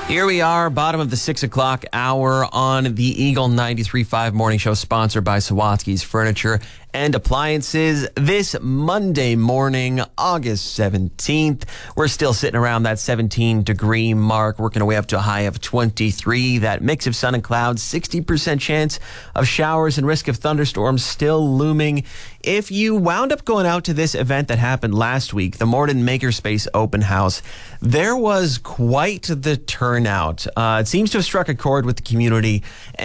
Here we are, bottom of the 6 o'clock hour on the Eagle 93.5 morning show, sponsored by Sawatsky's Furniture and Appliances. This Monday morning, August 17th, we're still sitting around that 17-degree mark, working our way up to a high of 23. That mix of sun and clouds, 60% chance of showers and risk of thunderstorms still looming. If you wound up going out to this event that happened last week, the Morden Makerspace Open House, there was quite the turnout. It seems to have struck a chord with the community.